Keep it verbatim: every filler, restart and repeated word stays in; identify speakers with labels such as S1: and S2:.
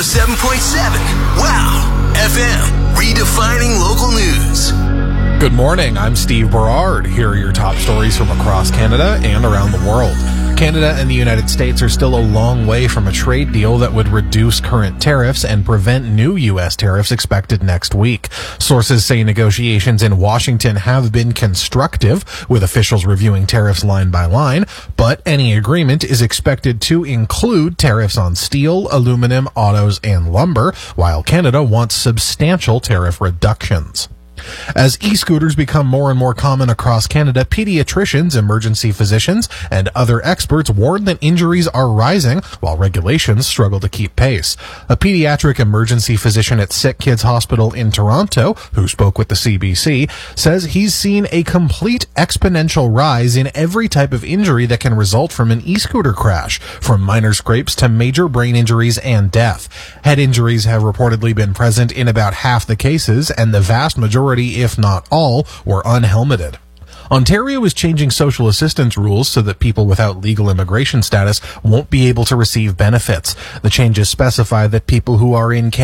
S1: seven point seven. Wow. F M. Redefining local news.
S2: Good morning. I'm Steve Berard. Here are your top stories from across Canada and around the world. Canada and the United States are still a long way from a trade deal that would reduce current tariffs and prevent new U S tariffs expected next week. Sources say negotiations in Washington have been constructive, with officials reviewing tariffs line by line, but any agreement is expected to include tariffs on steel, aluminum, autos, and lumber, while Canada wants substantial tariff reductions. As e-scooters become more and more common across Canada, pediatricians, emergency physicians, and other experts warn that injuries are rising while regulations struggle to keep pace. A pediatric emergency physician at Sick Kids Hospital in Toronto, who spoke with the C B C, says he's seen a complete exponential rise in every type of injury that can result from an e-scooter crash, from minor scrapes to major brain injuries and death. Head injuries have reportedly been present in about half the cases, and the vast majority, if not all, were unhelmeted. Ontario is changing social assistance rules so that people without legal immigration status won't be able to receive benefits. The changes specify that people who are in Canada